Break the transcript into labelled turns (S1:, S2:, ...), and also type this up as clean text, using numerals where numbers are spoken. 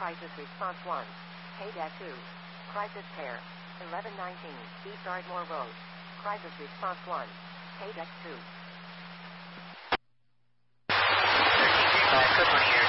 S1: Crisis Response 1. Paydeck 2. Crisis Pair. 1119 East Ardmore Road. Crisis Response 1. Paydeck 2. 1335 Cooper here.